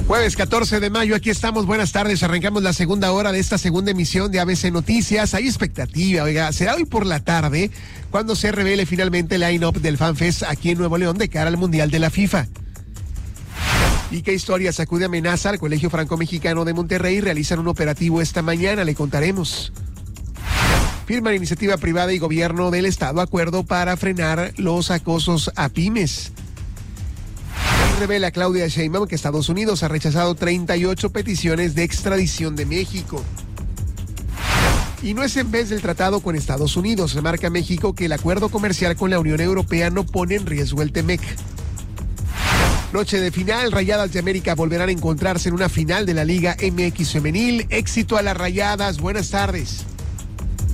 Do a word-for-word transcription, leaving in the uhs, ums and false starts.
Jueves catorce de mayo, aquí estamos, buenas tardes, arrancamos la segunda hora de esta segunda emisión de A B C Noticias. Hay expectativa, oiga, será hoy por la tarde cuando se revele finalmente el line-up del FanFest aquí en Nuevo León de cara al Mundial de la FIFA. ¿Y qué historia sacude amenaza al Colegio Franco-Mexicano de Monterrey? Realizan un operativo esta mañana, le contaremos. Firman iniciativa privada y gobierno del estado acuerdo para frenar los acosos a pymes. Revela Claudia Sheinbaum que Estados Unidos ha rechazado treinta y ocho peticiones de extradición de México. Y no es en vez del tratado con Estados Unidos. Remarca México que el acuerdo comercial con la Unión Europea no pone en riesgo el T-MEC. Noche de final, Rayadas de América volverán a encontrarse en una final de la Liga M X Femenil. Éxito a las Rayadas, buenas tardes.